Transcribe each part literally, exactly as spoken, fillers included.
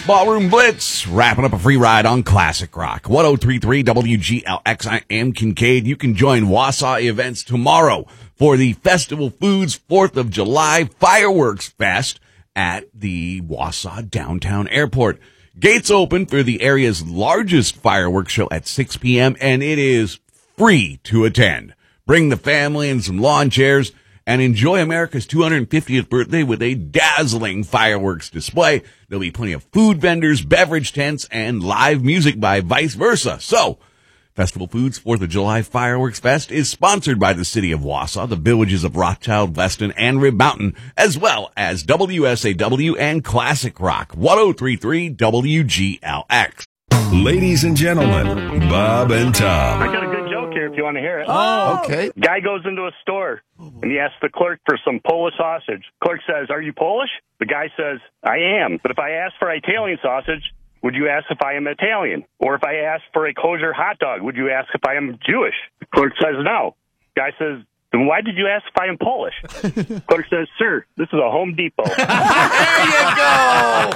Ballroom Blitz, wrapping up a free ride on Classic Rock. ten thirty-three W G L X. I am Kincaid. You can join Wausau Events tomorrow for the Festival Foods fourth of July Fireworks Fest at the Wausau Downtown Airport. Gates open for the area's largest fireworks show at six p.m., and it is free to attend. Bring the family and some lawn chairs and enjoy America's two hundred fiftieth birthday with a dazzling fireworks display. There'll be plenty of food vendors, beverage tents, and live music by Vice Versa. So, Festival Foods fourth of July Fireworks Fest is sponsored by the city of Wausau, the villages of Rothschild, Weston, and Rib Mountain, as well as W S A W and Classic Rock. ten thirty-three W G L X. Ladies and gentlemen, Bob and Tom. I got a good joke here if you want to hear it. Oh, okay. Guy goes into a store, and he asks the clerk for some Polish sausage. Clerk says, "Are you Polish?" The guy says, "I am. But if I ask for Italian sausage, would you ask if I am Italian? Or if I ask for a kosher hot dog, would you ask if I am Jewish?" The clerk says, "No." Guy says, "Then why did you ask if I am Polish?" Clerk says, "Sir, this is a Home Depot." There you go.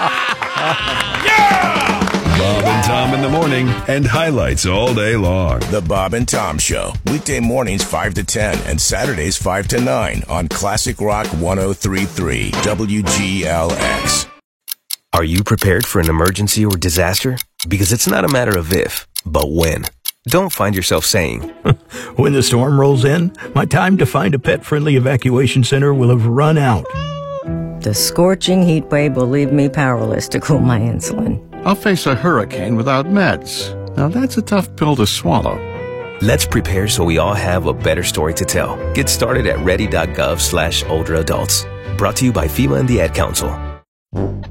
Yeah! Bob and Tom in the morning and highlights all day long. The Bob and Tom Show. Weekday mornings five to ten and Saturdays five to nine on Classic Rock ten thirty-three W G L X. Are you prepared for an emergency or disaster? Because it's not a matter of if, but when. Don't find yourself saying, "When the storm rolls in, my time to find a pet-friendly evacuation center will have run out." The scorching heat wave will leave me powerless to cool my insulin. I'll face a hurricane without meds. Now that's a tough pill to swallow. Let's prepare so we all have a better story to tell. Get started at ready.gov slash older adults. Brought to you by FEMA and the Ad Council.